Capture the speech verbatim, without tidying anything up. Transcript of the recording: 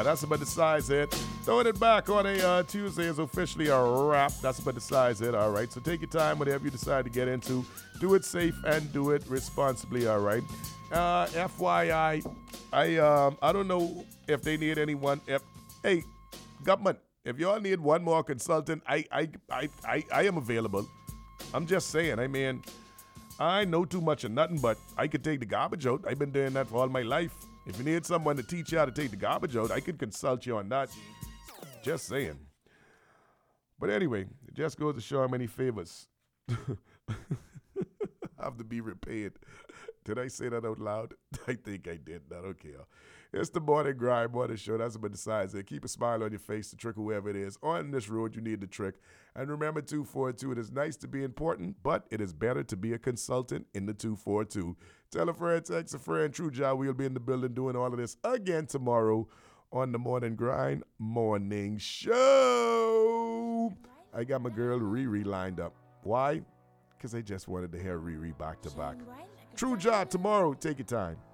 That's about the size it. Throwing it back on a uh, Tuesday is officially a wrap. That's about the size it. All right. So take your time, whatever you decide to get into. Do it safe and do it responsibly. All right. Uh, F Y I, I um I don't know if they need anyone. If hey, government, if y'all need one more consultant, I I I I, I am available. I'm just saying. I mean, I know too much of nothing, but I could take the garbage out. I've been doing that for all my life. If you need someone to teach you how to take the garbage out, I could consult you on that. Just saying. But anyway, it just goes to show how many favors have to be repaid. Did I say that out loud? I think I did. I don't care. It's the Morning Grind Morning Show. That's what decides it. Keep a smile on your face to trick whoever it is. On this road, you need the trick. And remember, two four two, it is nice to be important, but it is better to be a consultant in the two four two. Tell a friend, text a friend. True Job, we'll be in the building doing all of this again tomorrow on the Morning Grind Morning Show. I got my girl Riri lined up. Why? Because I just wanted to hear Riri back to back. True Job tomorrow. Take your time.